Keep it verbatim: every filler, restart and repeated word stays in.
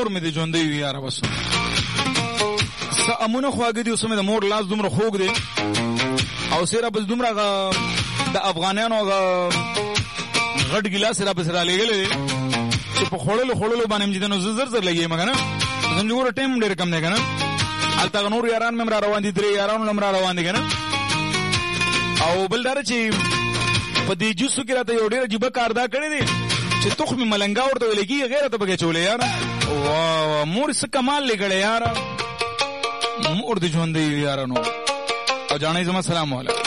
مور مې د ژوندۍ وي یاره بس څه امونه خواږه دي اوس مې د مور لاس دومره خوږ دی او سیره بس دومره د افغانانو غټ ګلاس را بس را لګلې چې په خوړلو خوړلو باندې مې دنو زر زر لګي مګنه څنګه ګوره ټیم ډېر کم دی کنه الته نور یاران مې را روان دي درې یارانو نم را روان دي کنه او بلدار چې په دې جوسو کې راته یو ډېر عجیب کار دا کړی دی چې تخم ملنګا ورته ولګي غیره ته بګه چولې یار واه مور څه کمال لګړې یار مور دې ژوندې یارانو او جانې زما سلام علیکم